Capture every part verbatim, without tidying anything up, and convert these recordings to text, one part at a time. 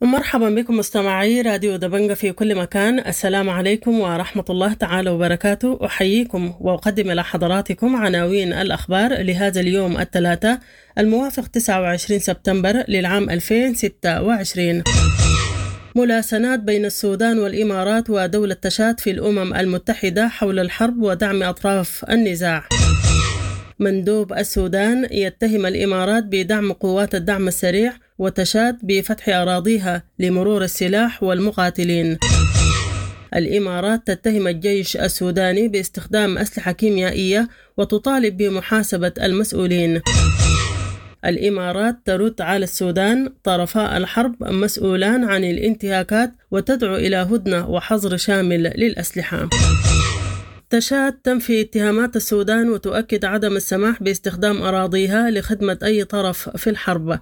ومرحبا بكم مستمعي راديو دبنجة في كل مكان. السلام عليكم ورحمة الله تعالى وبركاته. أحييكم وأقدم إلى حضراتكم عناوين الأخبار لهذا اليوم الثلاثاء الموافق تسعة وعشرين سبتمبر للعام ألفين وستة وعشرين. ملاسنات بين السودان والإمارات ودولة تشاد في الأمم المتحدة حول الحرب ودعم أطراف النزاع. مندوب السودان يتهم الإمارات بدعم قوات الدعم السريع وتشاد بفتح أراضيها لمرور السلاح والمقاتلين. الإمارات تتهم الجيش السوداني باستخدام أسلحة كيميائية وتطالب بمحاسبة المسؤولين. الإمارات ترد على السودان طرفاء الحرب مسؤولان عن الانتهاكات وتدعو إلى هدنة وحظر شامل للأسلحة. تشاد تنفي اتهامات السودان وتؤكد عدم السماح باستخدام أراضيها لخدمة أي طرف في الحرب.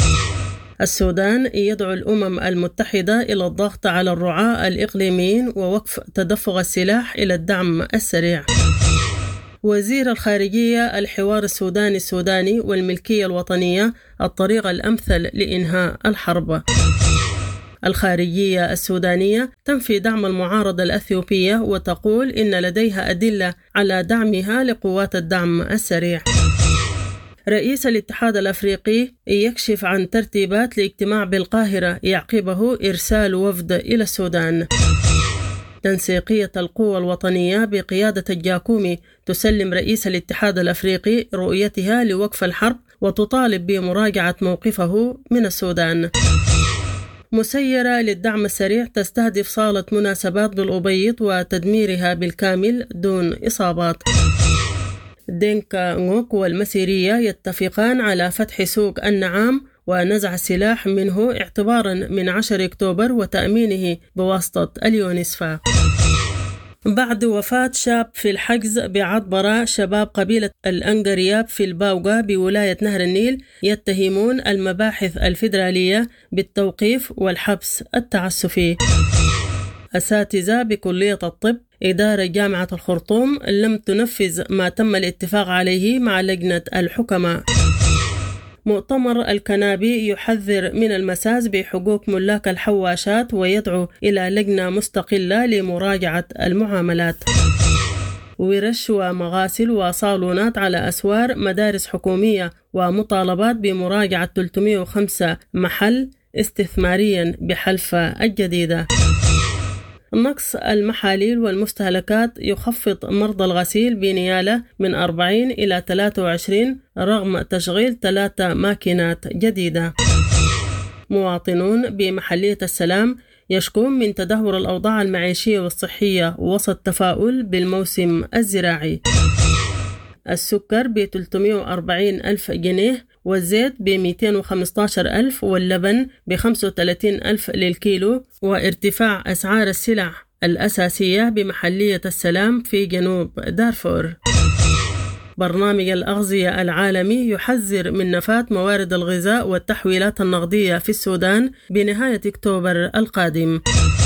السودان يدعو الأمم المتحدة إلى الضغط على الرعاة الإقليميين ووقف تدفق السلاح إلى الدعم السريع. وزير الخارجية الحوار السوداني السوداني والملكية الوطنية الطريقة الأمثل لإنهاء الحرب. الخارجية السودانية تنفي دعم المعارضة الأثيوبية وتقول إن لديها أدلة على دعمها لقوات الدعم السريع. رئيس الاتحاد الأفريقي يكشف عن ترتيبات لاجتماع بالقاهرة يعقبه إرسال وفد إلى السودان. تنسيقية القوى الوطنية بقيادة الجاكومي تسلم رئيس الاتحاد الأفريقي رؤيتها لوقف الحرب وتطالب بمراجعة موقفه من السودان. مسيرة للدعم السريع تستهدف صالة مناسبات بالأبيض وتدميرها بالكامل دون إصابات. دينكا نوك والمسيرية يتفقان على فتح سوق النعام ونزع السلاح منه اعتبارا من عشرة أكتوبر وتأمينه بواسطة اليونسفا. بعد وفاة شاب في الحجز بعطبرة، شباب قبيلة الأنقرياب في الباوغا بولاية نهر النيل يتهمون المباحث الفيدرالية بالتوقيف والحبس التعسفي. أساتذة بكلية الطب إدارة جامعة الخرطوم لم تنفذ ما تم الاتفاق عليه مع لجنة الحكماء. مؤتمر الكنابي يحذر من المساس بحقوق ملاك الحواشات ويدعو إلى لجنة مستقلة لمراجعة المعاملات. ورش ومغاسل وصالونات على أسوار مدارس حكومية ومطالبات بمراجعة ثلاثمئة وخمسة محل استثماريا بحلفة الجديدة. نقص المحاليل والمستهلكات يخفض مرضى الغسيل بنيالة من أربعين إلى ثلاثة وعشرين رغم تشغيل ثلاثة ماكينات جديدة. مواطنون بمحلية السلام يشكون من تدهور الأوضاع المعيشية والصحية وسط تفاؤل بالموسم الزراعي. السكر ب ثلاثمئة وأربعين ألف جنيه والزيت ب مئتين وخمسة عشر ألف واللبن ب خمسة وثلاثين ألف للكيلو. وارتفاع أسعار السلع الأساسية بمحلية السلام في جنوب دارفور. برنامج الأغذية العالمي يحذر من نفاذ موارد الغذاء والتحويلات النقدية في السودان بنهاية أكتوبر القادم.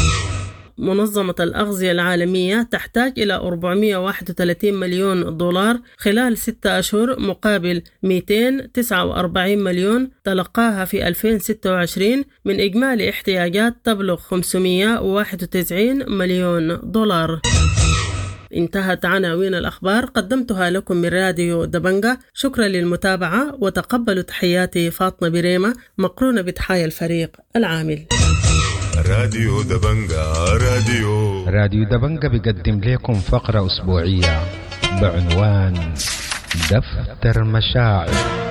منظمة الأغذية العالمية تحتاج إلى أربعمئة وواحد وثلاثين مليون دولار خلال ستة أشهر مقابل مئتين وتسعة وأربعين مليون تلقاها في ألفين وستة وعشرين من إجمالي احتياجات تبلغ خمسمئة وواحد وتسعين مليون دولار. انتهت عناوين الأخبار، قدمتها لكم من راديو دبنجة. شكرا للمتابعة وتقبلوا تحياتي فاطمة بريمة مقرونة بتحايا الفريق العامل. راديو دبنجة راديو راديو دبنجة بيقدم لكم فقرة أسبوعية بعنوان دفتر مشاعر.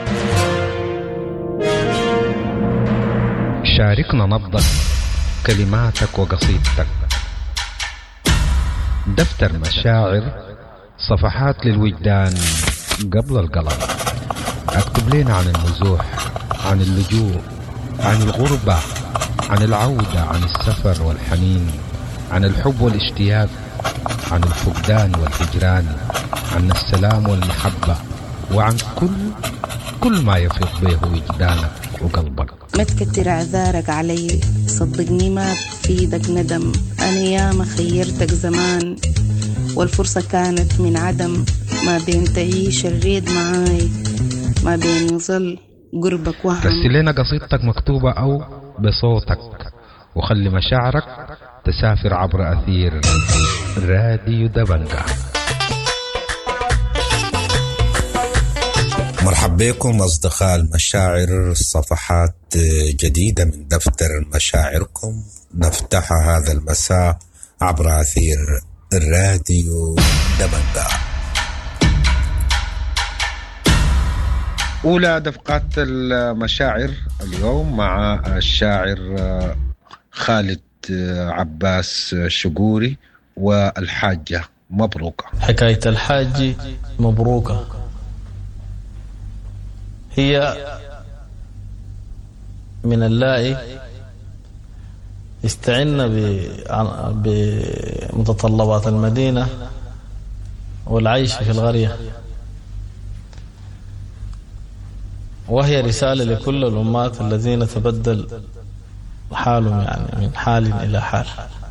شاركنا نبضك، كلماتك وقصيدتك. دفتر مشاعر، صفحات للوجدان قبل القلم. اكتب لنا عن النزوح، عن اللجوء، عن الغربة، عن العودة، عن السفر والحنين، عن الحب والاشتياق، عن الفقدان والهجران، عن السلام والمحبة، وعن كل كل ما يفيض به وجدانك وقلبك. ما تكتر اعذارك علي، صدقني ما بفيدك ندم. انا ياما خيرتك زمان والفرصة كانت من عدم. ما بين تعيش الريد معاي، ما بين يظل قربك وهم. رسل لنا قصيدتك مكتوبة أو بصوتك وخلي مشاعرك تسافر عبر أثير راديو دبنجة. مرحب بكم أصدقاء المشاعر، صفحات جديدة من دفتر مشاعركم نفتحها هذا المساء عبر أثير الراديو دبنجة. أولى دفقات المشاعر اليوم مع الشاعر خالد عباس شقوري والحاجة مبروكة. حكاية الحاج مبروكة هي من اللائي استعنا بمتطلبات المدينة والعيش في القرية، وهي رسالة لكل الأمات الذين تبدل حالهم يعني من حال إلى حال.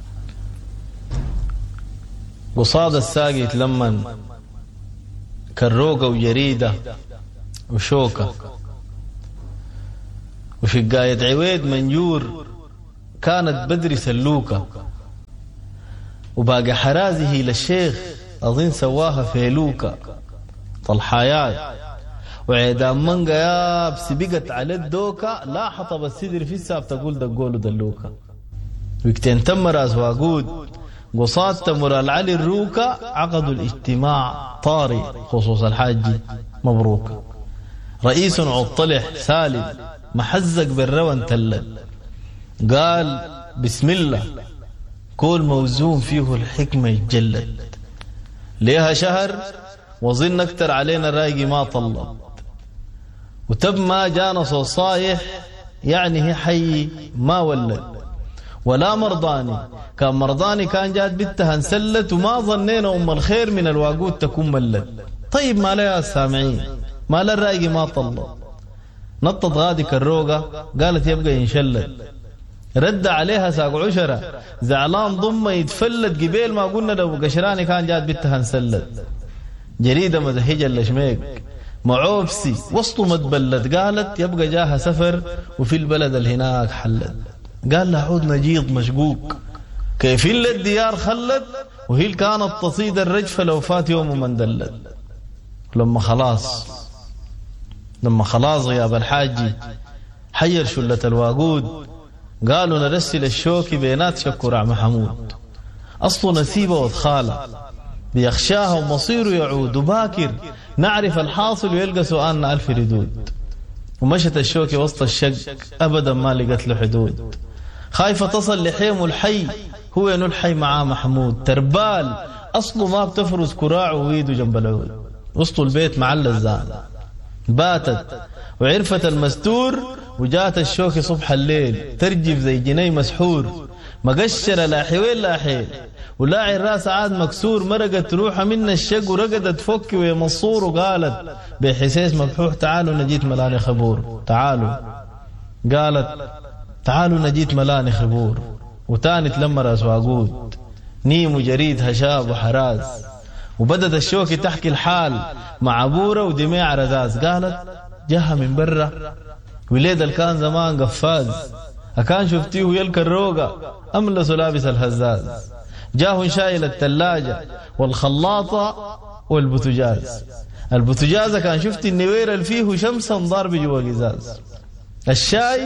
قصاد الساقي يتلمن كالروقة وجريدة وشوكة وشقاية عويد منجور كانت بدري سلوكة، وباقي حرازه للشيخ أظن سواها فيلوكة. طلحايات وعيدان منقى يابس بقت على الدوكة، لا حطب السدر في الساب تقول دقولوا دلوكة. ويكتين تم راس واقود قصاد تمر العلي الروكة، عقدوا الاجتماع طاري خصوص الحاج مبروك. رئيس عطلح سالم محزق بالروان تلل، قال بسم الله كل موزون فيه الحكمة يتجلد. ليها شهر وظن اكتر علينا رايقي ما طلب، وتب ما جانا صوت صايح يعني هي حي ما ولد. ولا مرضاني كان مرضاني كان جات بنتها انسلت، وما ظنينا ام الخير من الواقود تكون ملت. طيب ما لها السامعين ما لا الرايقي ما طلب. نطت غادي كالروقة قالت يبقى ينشلت، رد عليها ساق عشرة زعلان ضمه يتفلت قبيل ما قلنا لو قشراني كان جات بنتها انسلت. جريدة مزهجة اللشميك معوبسي وسطه متبلد قالت يبقى جاها سفر وفي البلد الهناك حلت. قال له عود نجيض مشقوق كيف إلا الديار خلت، وهي كانت تصيد الرجفة لو فات يوم من دلت. لما خلاص لما خلاص غياب الحاج حير شلة الواقود، قالوا نرسل الشوكي بينات شكورع محمود. أصله نسيبه وادخاله بيخشاها ومصيره يعود، وباكر نعرف الحاصل ويلقى سؤالنا ألف ردود. ومشت الشوكي وسط الشق أبدا ما لقت له حدود، خايفة تصل لحيم الحي هو ينو الحي معاه محمود. تربال أصله ما بتفرز كراعه ويده جنب العود، وسط البيت معل الزان. باتت وعرفت المستور وجات الشوكي صبح الليل ترجف زي جني مسحور، مقشرة لا حويل لا حيل ولاعي الراس عاد مكسور. مرقت روحها من الشق ورقدت فك ومصور، وقالت بحساس مبحوح تعالوا نجيت ملاني خبور. تعالوا قالت تعالوا نجيت ملاني خبور. وتاني تلمر أسواقود نيم وجريد هشاب وحراز، وبدت الشوكي تحكي الحال مع بورة ودميع رزاز. قالت جاها من برا وليد الكان زمان قفاز، أكان شفتيه يلك الروقة أملس لابس الهزاز. جاهن شايل التلاجة والخلاطة والبوتجاز. البوتجاز كان شفت النوير اللي فيه شمسا ضارب جوا قزاز. الشاي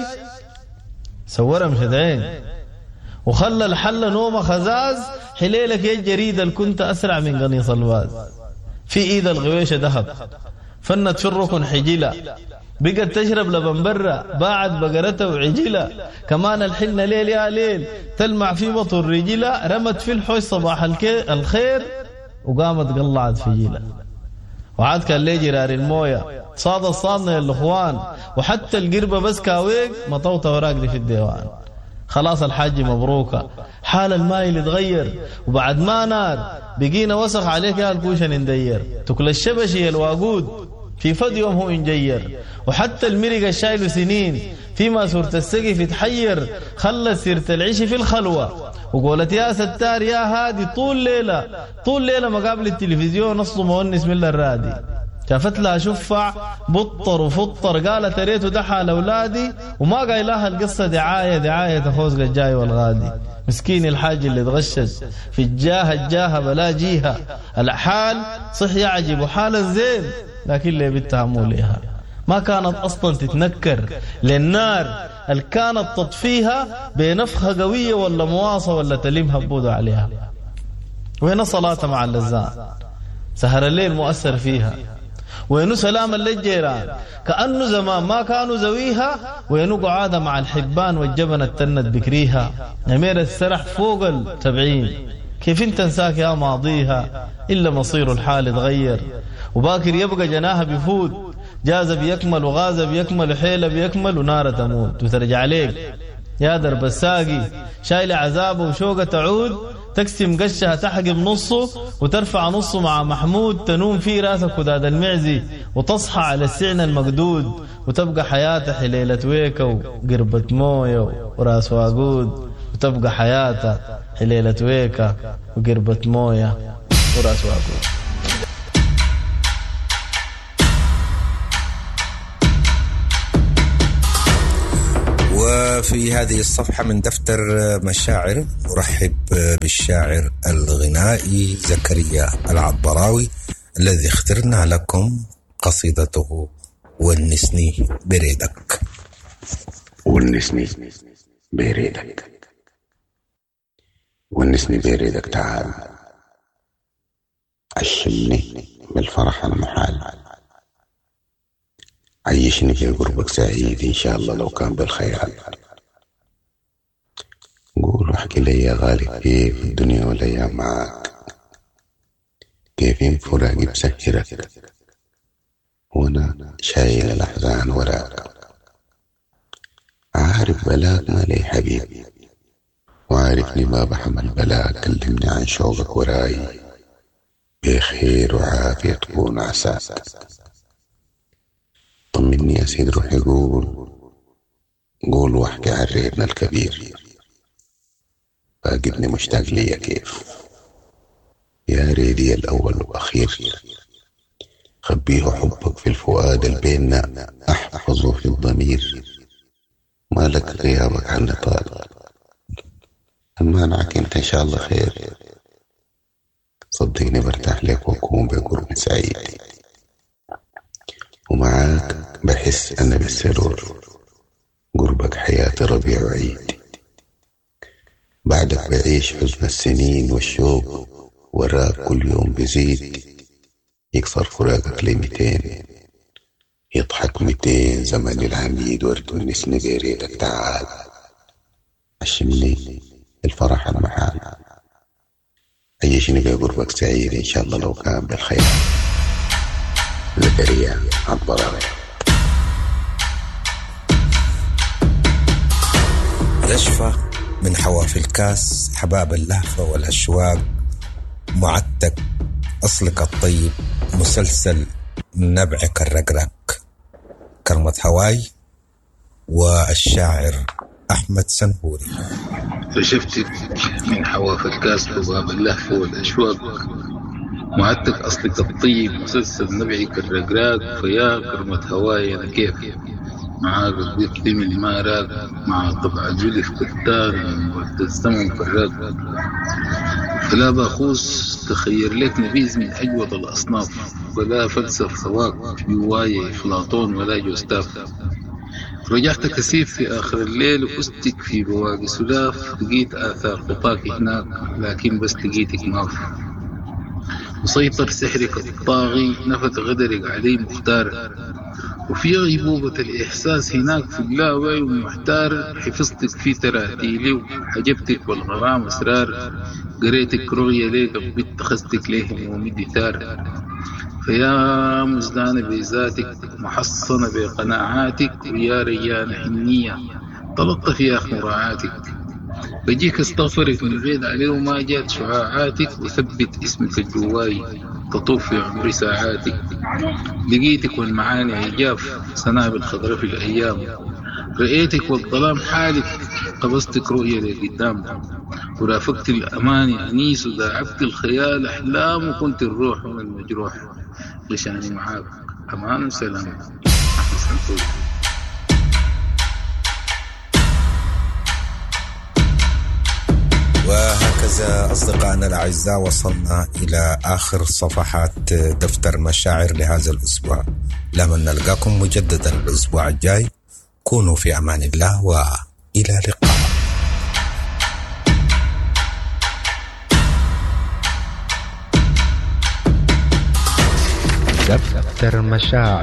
سورة مشدعين وخلى الحل نوم خزاز، حليلك يا الجريدة اللي كنت أسرع من قنيص الواز. في إيد الغويشة ذهب فنت في الركن حجلة، بقت تشرب لبن برا باعت بقرته وعجلة. كمان الحنة ليل يا ليل تلمع في بطن رجلة، رمت في الحوش صباح الخير وقامت قلعت في جيلة. وعاد كان لي جرار الموية صاد الصادنا الأخوان، وحتى القربة بس كاويق مطوطة وراقدي في الديوان. خلاص الحاج مبروكة حال الماء اللي تغير، وبعد ما نار بقينا وسخ عليك يا الكوشن ندير. تكل الشبشي الواقود في فد يوم هو انجير، وحتى المرقة الشايله سنين فيما صورة السقف تحير. خلت سيرة العيش في الخلوة وقولت يا ستار يا هادي طول ليلة طول ليلة مقابل التلفزيون أصله مونس من الرادي. شافت لها شفع بطر وفطر قالت ريته دحى لأولادي وما قايل لها القصة دعاية دعاية تخوزق الجاي والغادي. مسكين الحاج اللي تغشش في الجاهة الجاهة بلا جيها الحال صح يعجب حالا زين لكن اللي بيتهموا ليها ما كانت أصلا تتنكر للنار اللي كانت تطفيها بنفخة قوية ولا مواصة ولا تلمها ببودة عليها. وهنا صلاة مع اللزان سهر الليل مؤثر فيها وينو سلام للجيران كأنه زمان ما كانوا زويها وينو قعادة مع الحبان والجبن التنت بكريها. أمير السرح فوق السبعين كيف انت تنساك يا ماضيها إلا مصير الحال تغير وباكر يبقى جناها بفوت جاز بيكمل وغاز بيكمل وحيلة بيكمل ونار تموت وترجع عليك يا درب الساقي شايل عذابه وشوقة تعود تقسم قشها تحقب نصه وترفع نصه مع محمود تنوم فيه راسك وداد المعزي وتصحى على السعن المقدود وتبقى حياته حليلة ويكا وقربة موية وراس واقود وتبقى حياته حليلة ويكا وقربة موية وراس واقود. وفي هذه الصفحة من دفتر مشاعر نرحب بالشاعر الغنائي زكريا العطبراوي الذي اخترنا لكم قصيدته ونسني بريدك. ونسني بريدك ونسني بريدك تعال عشمني بالفرح المحال عيشني في قربك سعيد إن شاء الله لو كان بالخيال. قول واحكي لي يا غالي كيف الدنيا والأيام معاك كيف انفراقي بسكرك وانا شايل الأحزان وراك. عارف بلاك ما لي حبيبي وعارفني ما بحمل بلاك. كلمني عن شوقك وراي بخير وعافية تكون عساك. طمني يا سيد روحي قول قول واحكي عن ريبنا الكبير فاقدني مشتاق ليا كيف يا ريدي الأول وأخير. خبيه حبك في الفؤاد البيننا أحفظه في الضمير ما لك غيابك عن طال أمانعك انت إن شاء الله خير. صدقني برتاح لك وأكون بقرب سعيد ومعاك بحس أنا بالسرور. قربك حياتي ربيع وعيد بعدك بعيش حزن السنين والشوق وراك كل يوم بزيد. يكسر فراقك لي ميتين يضحك ميتين زمن العميد وتونسني بريدك تعال عشمني الفرح المحال عيشني بقربك سعيد إن شاء الله لو كان بالخير. زكريا العطبراوي. يشفى من حواف الكاس حباب اللهفة والأشواق معتق أصلك الطيب مسلسل نبعك الرقراق كرمة هواي والشاعر أحمد سنهوري. فشفتك من حواف الكاس حباب اللهفة والأشواق معتق أصلك الطيب مسلسل نبعك الرقراق فيا كرمة هواي أنا كيف معاك قلت لي من ما راق مع طبع جلف كتار وتستمع في الراق فلا باخوص تخير لك نبيذ من أجود الأصناف ولا فلسف هواك جواي أفلاطون ولا جوستاف. رجعت كثيف في آخر الليل وفستك في بواقي سلاف لقيت آثار خطاك هناك لكن بس لقيتك ماف مسيطر سحرك الطاغي نفت غدرك علي مختار وفي غيبوبة الإحساس هناك في قلاوي ومحتار حفظتك في تراتيلي وحجبتك والغرام أسرار قريتك رؤية ليك بنت خزتك ليه ومدي ثار فيا مزدانة بذاتك محصنة بقناعاتك ويا ريان حنية تلطف يا أخ مراعاتك بجيك استغفرك من بعيد عليه وما جات شعاعاتك وثبت اسمك الجواي تطوف في عمري ساعاتك لقيتك والمعاني عجاف سنابل خضراء في الأيام رأيتك والظلام حالك قبضتك رؤية لقدام ورافقت الأماني أنيس وداعبت الخيال أحلام وكنت الروح من المجروح لشاني معاك أمان وسلام. وهكذا أصدقائنا الأعزاء وصلنا إلى آخر صفحات دفتر مشاعر لهذا الأسبوع. لما نلقاكم مجددا الأسبوع الجاي، كونوا في أمان الله وإلى اللقاء. دفتر مشاعر،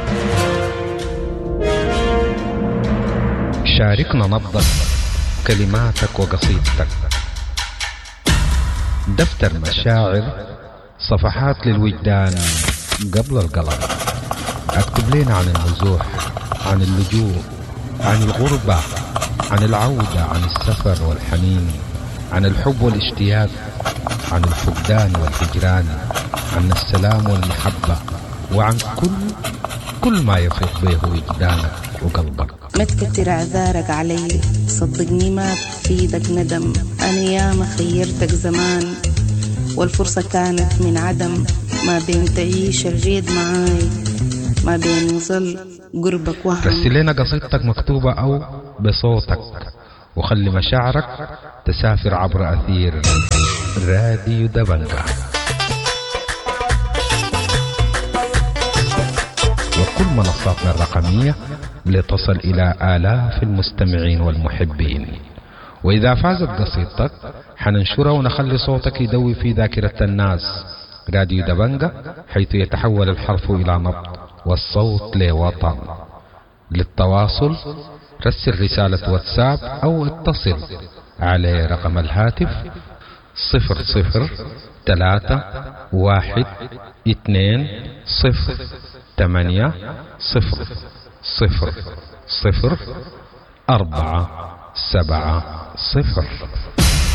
شاركنا نبضك، كلماتك وقصيدتك. دفتر مشاعر، صفحات للوجدان قبل القلم. اكتب لنا عن النزوح، عن اللجوء، عن الغربة، عن العودة، عن السفر والحنين، عن الحب والاشتياق، عن الفقدان والهجران، عن السلام والمحبة، وعن كل كل ما يفيق به وجدانك وقلبك. ما تكتر اعذارك علي، صدقني ما بفيدك ندم. انا ياما خيرتك زمان والفرصة كانت من عدم. ما بين تعيش الريد معاي، ما بين يظل قربك وهم. رسل لنا قصيدتك مكتوبة أو بصوتك، وخلي مشاعرك تسافر عبر أثير راديو دبنجة وكل منصاتنا الرقمية لتصل إلى آلاف المستمعين والمحبين. وإذا فازت قصيدتك حننشرها ونخلي صوتك يدوي في ذاكرة الناس. راديو دبنجة، حيث يتحول الحرف إلى نبض والصوت لوطن. للتواصل رسل رسالة واتساب أو اتصل على رقم الهاتف صفر صفر ثلاثة واحد اثنين صفر ثمانية صفر صفر صفر أربعة سبعة صفر.